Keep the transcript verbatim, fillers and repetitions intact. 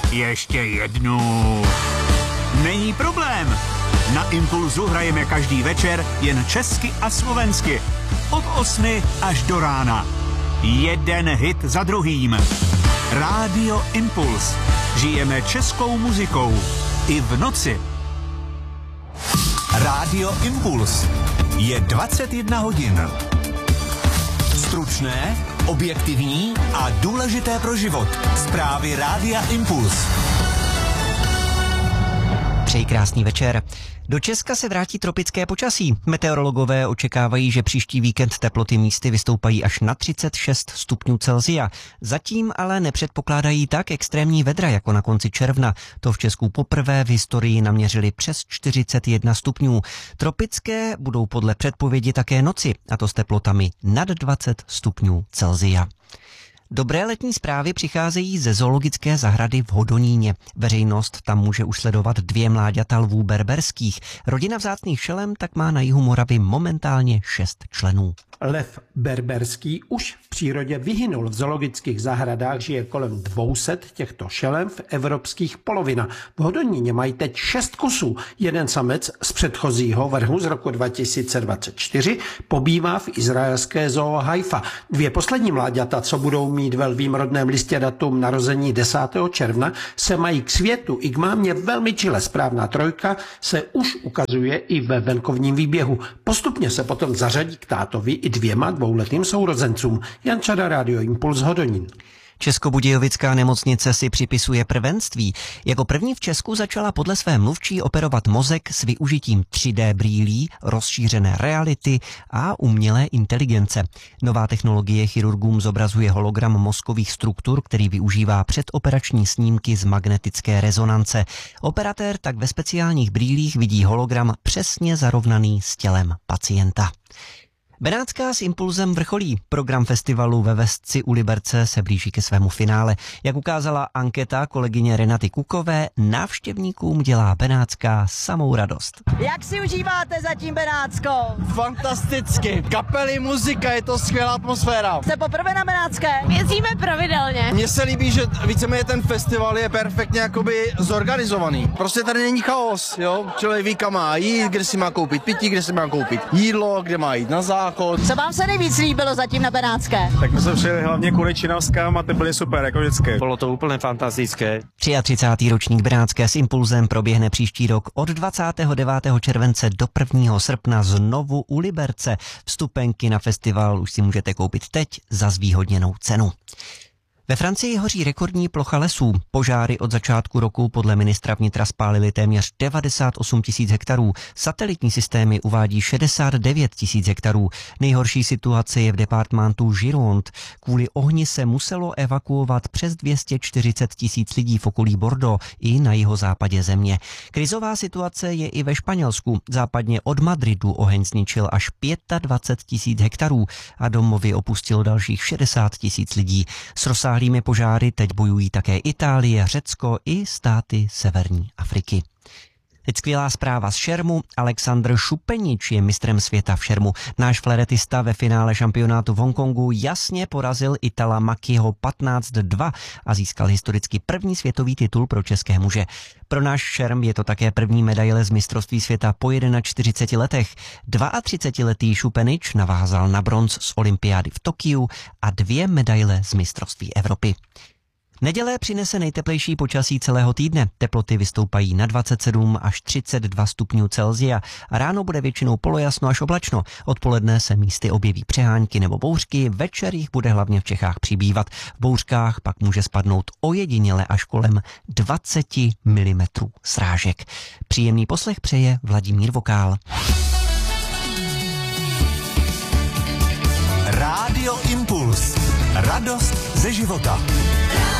Ještě jednu. Není problém. Na Impulzu hrajeme každý večer jen česky a slovensky. Od osmi až do rána. Jeden hit za druhým. Rádio Impuls. Žijeme českou muzikou. I v noci. Rádio Impuls. Je dvacet jedna hodin. Stručné, objektivní a důležité pro život. Zprávy Rádia Impuls. Přeji krásný večer. Do Česka se vrátí tropické počasí. Meteorologové očekávají, že příští víkend teploty místy vystoupají až na třicet šest stupňů Celsia. Zatím ale nepředpokládají tak extrémní vedra jako na konci června. To v Česku poprvé v historii naměřili přes čtyřicet jedna stupňů. Tropické budou podle předpovědi také noci, a to s teplotami nad dvacet stupňů Celsia. Dobré letní zprávy přicházejí ze zoologické zahrady v Hodoníně. Veřejnost tam může už sledovat dvě mláďata lvů berberských. Rodina vzácných šelem tak má na jihu Moravy momentálně šest členů. Lev berberský už v přírodě vyhynul. V zoologických zahradách žije kolem dvě stě těchto šelem v evropských polovinách. V Hodoníně mají teď šest kusů. Jeden samec z předchozího vrhu z roku dva tisíce dvacet čtyři pobývá v izraelské zoo Haifa. Dvě poslední mláďata, co budou mít ve lvím rodném listě datum narození desátého června, se mají k světu i k mámě velmi čile. Správná trojka se už ukazuje i ve venkovním výběhu. Postupně se potom zařadí k tátovi i dvěma dvouletým sourozencům. Jan Čada, Rádio Impuls, Hodonín. Českobudějovická nemocnice si připisuje prvenství. Jako první v Česku začala podle své mluvčí operovat mozek s využitím tři dé brýlí, rozšířené reality a umělé inteligence. Nová technologie chirurgům zobrazuje hologram mozkových struktur, který využívá předoperační snímky z magnetické rezonance. Operatér tak ve speciálních brýlích vidí hologram přesně zarovnaný s tělem pacienta. Benátská s Impulzem vrcholí. Program festivalu ve Vesci u Liberce se blíží ke svému finále. Jak ukázala anketa kolegyně Renaty Kukové, návštěvníkům dělá Benátská samou radost. Jak si užíváte zatím Benátsko? Fantasticky. Kapely, muzika, je to skvělá atmosféra. Jste poprvé na Benátské? Jezdíme pravidelně. Mně se líbí, že víceméně ten festival je perfektně jakoby zorganizovaný. Prostě tady není chaos, jo? Člověk ví, kam má jít, kde si má koupit pití, kde si má koupit jídlo, kde má jít na záchod. Co vám se nejvíc líbilo zatím na Benátské? Tak my jsme přijeli hlavně kvůli činnostkám a ty byly super, jako vždycky. Bylo to úplně fantastické. třicátý třetí ročník Benátské s Impulzem proběhne příští rok od dvacátého devátého července do prvního srpna znovu u Liberce. Vstupenky na festival už si můžete koupit teď za zvýhodněnou cenu. Ve Francii hoří rekordní plocha lesů. Požáry od začátku roku podle ministra vnitra spálily téměř devadesát osm tisíc hektarů. Satelitní systémy uvádí šedesát devět tisíc hektarů. Nejhorší situace je v departementu Gironde. Kvůli ohni se muselo evakuovat přes dvě stě čtyřicet tisíc lidí v okolí Bordeaux i na jihozápadě země. Krizová situace je i ve Španělsku. Západně od Madridu oheň zničil až dvacet pět tisíc hektarů a domovy opustilo dalších šedesát tisíc lidí. S rozsáhlými požáry teď bojují také Itálie, Řecko i státy severní Afriky. Teď skvělá zpráva z šermu. Alexandr Šupenič je mistrem světa v šermu. Náš fleretista ve finále šampionátu v Hongkongu jasně porazil Itala Makiho patnáct dva a získal historicky první světový titul pro české muže. Pro náš šerm je to také první medaile z mistrovství světa po čtyřiceti jedna letech. třicetiletý Šupenič navázal na bronz z olympiády v Tokiu a dvě medaile z mistrovství Evropy. Neděle přinese nejteplejší počasí celého týdne. Teploty vystoupají na dvacet sedm až třicet dva stupňů Celsia a ráno bude většinou polojasno až oblačno. Odpoledne se místy objeví přehánky nebo bouřky, večer jich bude hlavně v Čechách přibývat. V bouřkách pak může spadnout ojediněle až kolem dvacet milimetrů srážek. Příjemný poslech přeje Vladimír Vokál. Rádio Impuls. Radost ze života.